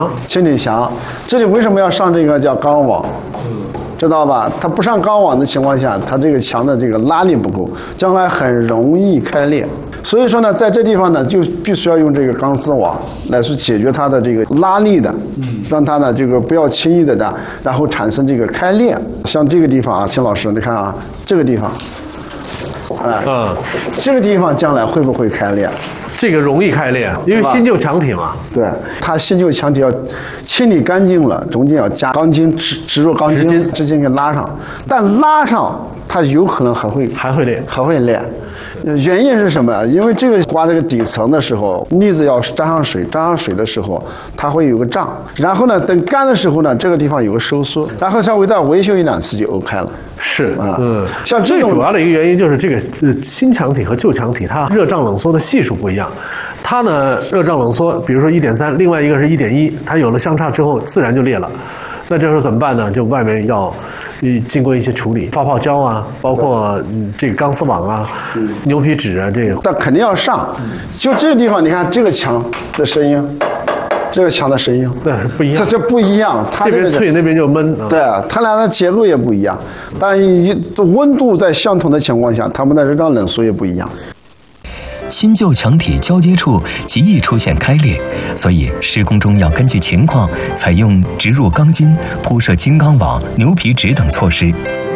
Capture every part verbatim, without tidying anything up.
轻体墙，这里为什么要上这个叫钢网？知道吧？它不上钢网的情况下，它这个墙的这个拉力不够，将来很容易开裂。所以说呢，在这地方呢，就必须要用这个钢丝网来去解决它的这个拉力的，让它呢这个不要轻易的的，然后产生这个开裂。像这个地方啊，秦老师，你看啊，这个地方，哎，嗯，这个地方将来会不会开裂？ 这个容易开裂，因为新旧墙体嘛。 对，它新旧墙体要清理干净了，中间要加钢筋，植植入钢筋，直接给拉上。但拉上它有可能还会还会裂， 还会裂。原因是什么？因为这个刮这个底层的时候，腻子要沾上水，沾上水的时候，它会有个胀。然后呢，等干的时候呢，这个地方有个收缩，然后稍微再维修一两次就 OK 了。 是啊， 嗯， 像这最主要的一个原因就是这个呃新墙体和旧墙体它热胀冷缩的系数不一样。它呢热胀冷缩，比如说一点三，另外一个是一点一，它有了相差之后，自然就裂了。那这时候怎么办呢？就外面要经过一些处理，发泡胶啊，包括嗯这个钢丝网啊、嗯、牛皮纸啊，这个。 但肯定要上。就这个地方，你看这个墙的声音，这个墙的声音， 对，不一样。 它这不一样，它这边脆，那边就闷。 对啊，它俩的结构也不一样，但温度在相同的情况下，它们的热胀冷缩也不一样。 新旧墙体交接处极易出现开裂，所以施工中要根据情况采用植入钢筋、铺设金刚网、牛皮纸等措施。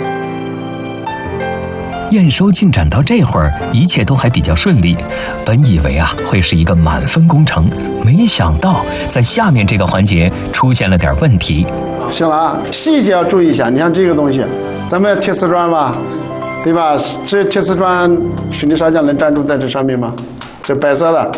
验收进展到这会儿，一切都还比较顺利。本以为啊会是一个满分工程，没想到在下面这个环节出现了点问题。 行了啊，细节要注意一下。你看这个东西，咱们要贴瓷砖吧？对吧？这贴瓷砖水泥砂浆能站住在这上面吗？这白色的，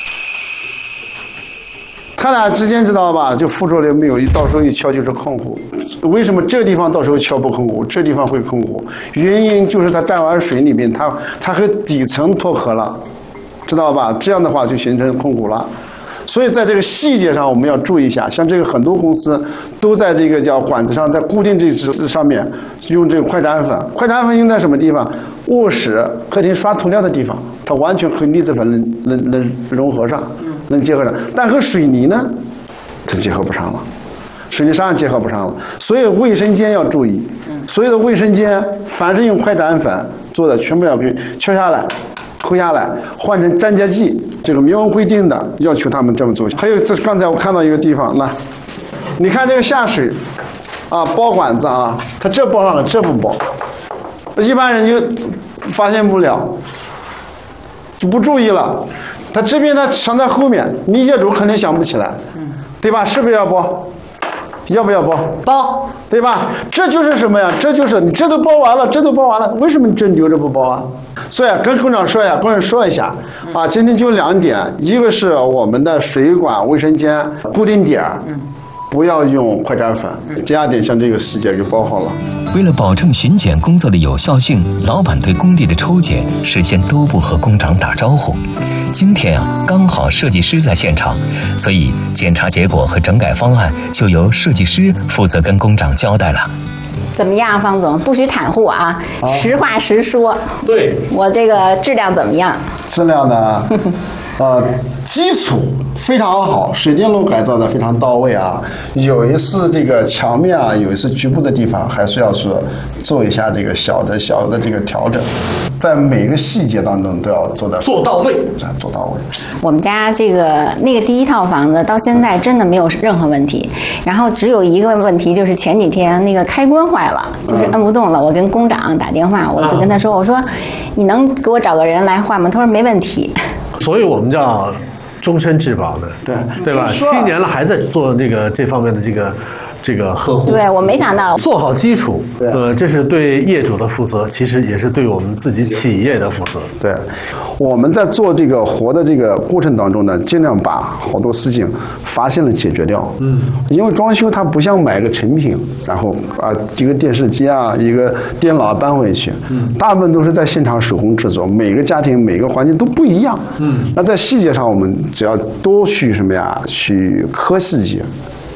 它俩之间知道吧？就附着了没有？一到时候一敲就是空鼓。为什么这个地方到时候敲不空鼓，这地方会空鼓？原因就是它沾完水里面，它它和底层脱壳了，知道吧？这样的话就形成空鼓了。所以在这个细节上我们要注意一下，像这个很多公司都在这个叫管子上，在固定这上面用这个快粘粉。快粘粉用在什么地方？卧室、客厅刷涂料的地方，它完全和腻子粉能能能融合上，能结合上。但和水泥呢，它结合不上了，水泥砂结合不上了。所以卫生间要注意，所有的卫生间凡是用快粘粉做的，全部要给敲下来。抠下来换成粘接剂，这个明文规定的要求他们这么做。还有这刚才我看到一个地方，来，你看这个下水啊，包管子啊，它这包上了，这不包，一般人就发现不了，就不注意了。它这边它藏在后面，你业主肯定想不起来，对吧？是不是要包？要不要包？ 包， 对吧？这就是什么呀？这就是你这都包完了，这都包完了，为什么你这留着不包啊？所以跟工长说呀，工人说一下啊，今天就两点，一个是我们的水管卫生间固定点，不要用快粘粉。第二点，像这个细节给包好了。 为了保证巡检工作的有效性，老板对工地的抽检事先都不和工长打招呼。今天啊，刚好设计师在现场，所以检查结果和整改方案就由设计师负责跟工长交代了。 怎么样，方总？不许袒护啊，啊实话实说。 对， 我这个质量怎么样？ 质量呢？呃，基础非常好，水电路改造的非常到位啊。有一次这个墙面啊，有一次局部的地方还是要说做一下这个小的小的这个调整，在每个细节当中都要做到做到位， 做到位。 我们家这个那个第一套房子到现在真的没有任何问题，然后只有一个问题，就是前几天那个开关坏了，就是摁不动了。我跟工长打电话，我就跟他说，我说你能给我找个人来换吗？他说没问题。 所以我们叫终身质保的， 对对吧？七年了还在做这个这方面的这个这个呵护。 对，我没想到做好基础，呃，这是对业主的负责，其实也是对我们自己企业的负责。 对，我们在做这个活的这个过程当中呢，尽量把好多事情发现了解决掉。嗯，因为装修它不像买个成品，然后啊一个电视机啊一个电脑搬回去，嗯，大部分都是在现场手工制作，每个家庭每个环境都不一样。嗯，那在细节上我们只要多去什么呀，去磕细节。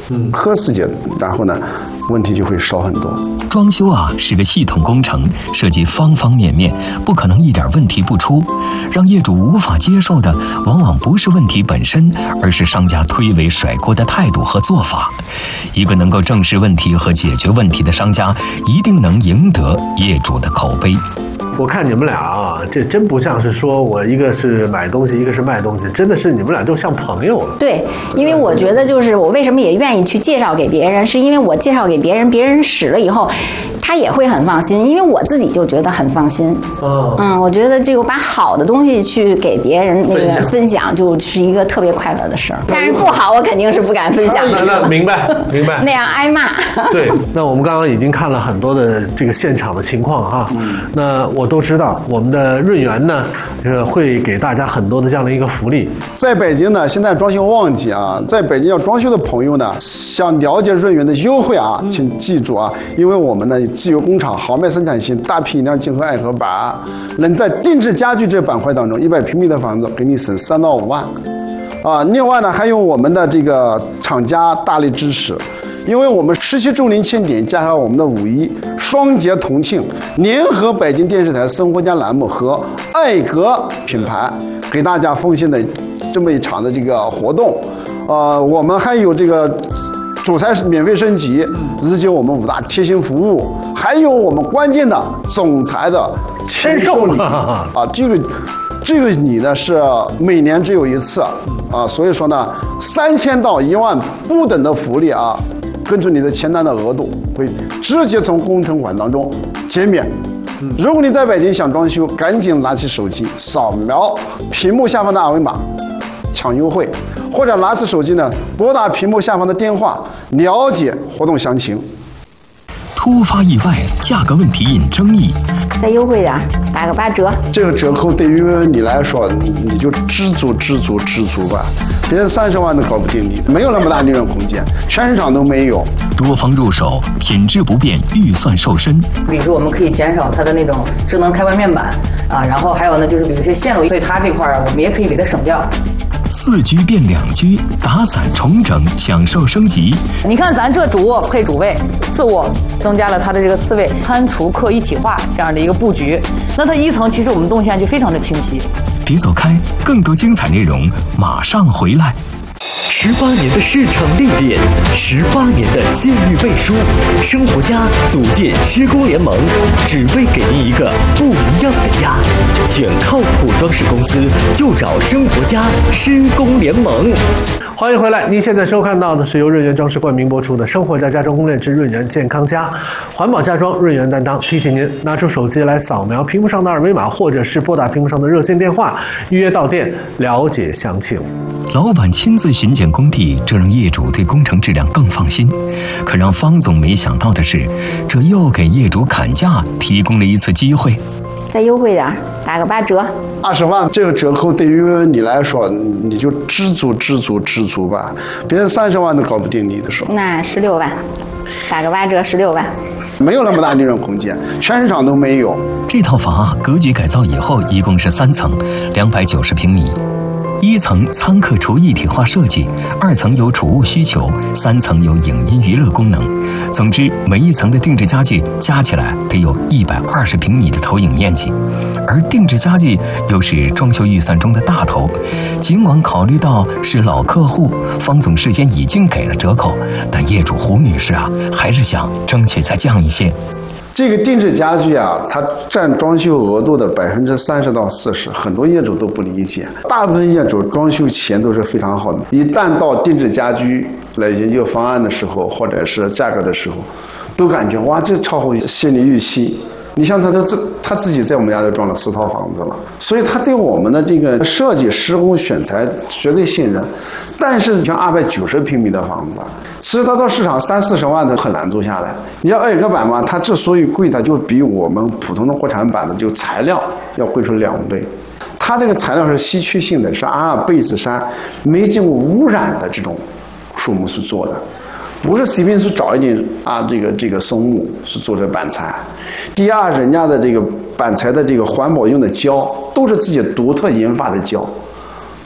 嗯，喝时间，然后呢，问题就会少很多。 装修啊是个系统工程，涉及方方面面，不可能一点问题不出。让业主无法接受的，往往不是问题本身，而是商家推诿甩锅的态度和做法。一个能够正视问题和解决问题的商家，一定能赢得业主的口碑。 我看你们俩啊，这真不像是说我一个是买东西，一个是卖东西，真的是你们俩就像朋友了。 对，因为我觉得就是我为什么也愿意去介绍给别人，是因为我介绍给别人，别人使了以后，他也会很放心，因为我自己就觉得很放心。 哦、 嗯，我觉得这个把好的东西去给别人那个分享，分享就是一个特别快乐的事儿。但是不好，我肯定是不敢分享的。 那明白明白， 那样挨骂。 对，那我们刚刚已经看了很多的这个现场的情况哈，嗯、那我都知道我们的润园呢，呃，会给大家很多的这样的一个福利。 在北京呢，现在装修旺季啊，在北京要装修的朋友呢，想了解润园的优惠啊，请记住啊，因为我们呢既有工厂豪迈生产线、大批量进口爱河板，能在定制家具这板块当中，一百平米的房子给你省三到五万，啊，另外呢还有我们的这个厂家大力支持。因为我们十七周年庆典加上我们的五一双节同庆，联合北京电视台生活家栏目和爱格品牌，给大家奉献的这么一场的这个活动，呃，我们还有这个主材免费升级，日结我们五大贴心服务，还有我们关键的总裁的签售礼啊，这个这个礼呢是每年只有一次啊，所以说呢，三千到一万不等的福利啊。根据你的签单的额度，会直接从工程款当中减免。如果你在北京想装修，赶紧拿起手机扫描屏幕下方的二维码，抢优惠，或者拿起手机呢拨打屏幕下方的电话，了解活动详情。 突发意外，价格问题引争议， 再优惠点，打个八折。 这个折扣对于你来说，你就知足知足知足吧。别人三十万都搞不定你，没有那么大利润空间，全市场都没有。 多方入手，品质不变，预算瘦身。 比如说，我们可以减少它的那种智能开关面板啊，然后还有呢，就是比如说线路，所以它这块儿我们也可以给它省掉。 四居变两居，打散重整，享受升级。 你看，咱这主卧配主卫，次卧增加了它的这个次卫餐厨客一体化这样的一个布局。那它一层其实我们动线就非常的清晰。 别走开，更多精彩内容马上回来。 十八年的市场历练，十八年的信誉背书，生活家组建施工联盟，只为给您一个不一样的家。选靠谱装饰公司，就找生活家施工联盟。 欢迎回来，您现在收看到的是由润园装饰冠名播出的《生活家家装攻略之润园健康家》，环保家装润园担当。提醒您拿出手机来扫描屏幕上的二维码，或者是拨打屏幕上的热线电话，预约到店了解详情。 老板亲自巡检工地，这让业主对工程质量更放心。可让方总没想到的是，这又给业主砍价提供了一次机会。 再优惠点，打个八折。 二十万这个折扣对于你来说，你就知足知足知足吧。别人三十万都搞不定你的时候， 那十六万，打个八折，十六万。 没有那么大利润空间，全市场都没有。 这套房啊，格局改造以后一共是三层，两百九十平米。一层餐客厨一体化设计，二层有储物需求，三层有影音娱乐功能。总之，每一层的定制家具加起来得有一百二十平米的投影面积。而定制家具又是装修预算中的大头，尽管考虑到是老客户，方总事先已经给了折扣，但业主胡女士啊，还是想争取再降一些。 这个定制家具啊，它占装修额度的百分之三十到四十，很多业主都不理解。大部分业主装修前都是非常好的，一旦到定制家居来研究方案的时候，或者是价格的时候，都感觉哇，这超乎心理预期。你像他的这他自己在我们家都装了四套房子了，所以他对我们的这个设计、施工、选材绝对信任。但是像二百九十平米的房子，其实它到市场三四十万的很难做下来。你要爱格板嘛，它之所以贵，它就比我们普通的国产板的就材料要贵出两倍。它这个材料是稀缺性的，是阿尔卑斯山没经过污染的这种树木是做的。不是随便去找一点啊，这个这个松木是做这板材。第二，人家的这个板材的这个环保用的胶都是自己独特研发的胶，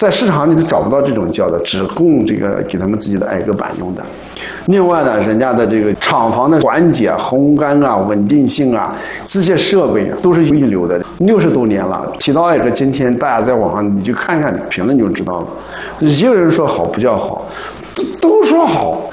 在市场里头找不到这种胶的，只供这个给他们自己的矮个板用的。另外呢，人家的这个厂房的缓解、烘干啊、稳定性啊，这些设备都是一流的。六十多年了，提到爱格，今天大家在网上你就看看评论就知道了。有人说好不叫好，都都说好，